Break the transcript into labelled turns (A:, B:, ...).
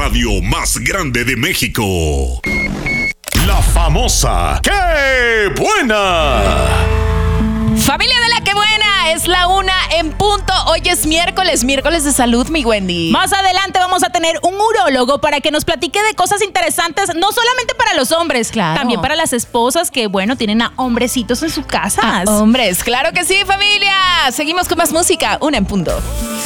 A: radio más grande de México.
B: La famosa ¡Qué buena!
C: Familia de la que buena, es la 1 en punto. Hoy es miércoles de salud, mi Wendy.
D: Más adelante vamos a tener un urólogo para que nos platique de cosas interesantes, no solamente para los hombres,
C: claro,
D: también para las esposas que, bueno, tienen a hombrecitos en su casa.
C: Hombres, claro que sí, familia. Seguimos con más música, 1 en punto.